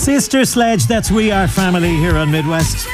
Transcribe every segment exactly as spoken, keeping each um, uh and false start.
Sister Sledge, that's We Are Family here on Midwest.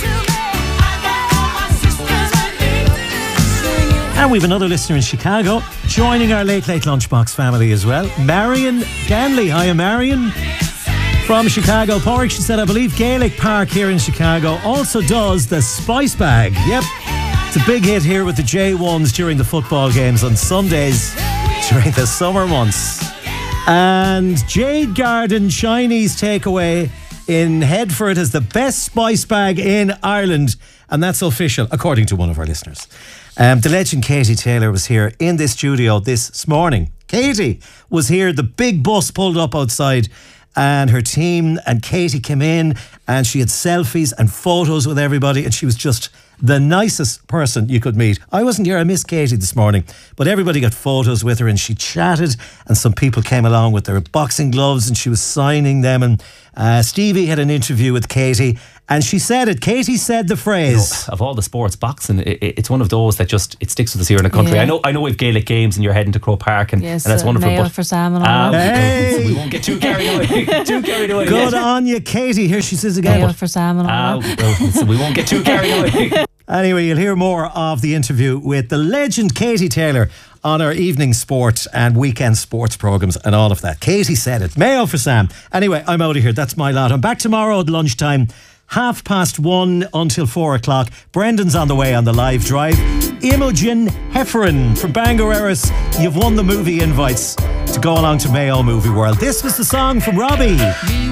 And we've another listener in Chicago joining our Late Late Lunchbox family as well. Marion Ganley. Hiya, Marion. From Chicago Park. She said, I believe Gaelic Park here in Chicago also does the Spice Bag. Yep. It's a big hit here with the J ones during the football games on Sundays during the summer months. And Jade Garden Chinese takeaway in Headford has the best spice bag in Ireland. And that's official, according to one of our listeners. Um, the legend Katie Taylor was here in this studio this morning. Katie was here. The big bus pulled up outside and her team and Katie came in and she had selfies and photos with everybody and she was just the nicest person you could meet. I wasn't here, I missed Katie this morning, but everybody got photos with her and she chatted and some people came along with their boxing gloves and she was signing them, and uh, Stevie had an interview with Katie and she said it. Katie said the phrase. You know, of all the sports, boxing, it, it's one of those that just, it sticks with us here in the country. Yeah. I know I know we've Gaelic games and you're heading to Croke Park and, Yes, and that's uh, wonderful. Mayo But for Sam and all um, that. Hey. so we won't get too carried away. too carried away. Good yet. on you, Katie. Here she says again. Mayo for Sam and all Uh, that. well, so we won't get too carried away. Anyway, you'll hear more of the interview with the legend Katie Taylor on our evening sport and weekend sports programmes and all of that. Katie said it. Mayo for Sam. Anyway, I'm out of here. That's my lot. I'm back tomorrow at lunchtime, half past one until four o'clock. Brendan's on the way on the live drive. Imogen Heffernan from Bangor Eris. You've won the movie invites to go along to Mayo Movie World. This was the song from Robbie.